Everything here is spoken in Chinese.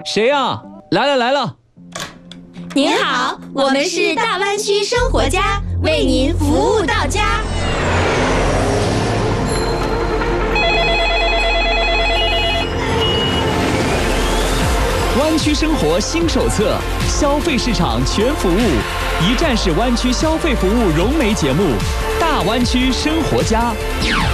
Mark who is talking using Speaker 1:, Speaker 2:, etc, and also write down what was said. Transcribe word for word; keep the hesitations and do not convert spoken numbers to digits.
Speaker 1: 谁呀？来了来了。
Speaker 2: 您好，我们是大湾区生活家，为您服务到家。
Speaker 1: 湾区生活新手册，消费市场全服务，一站式湾区消费服务融媒节目，大湾区生活家。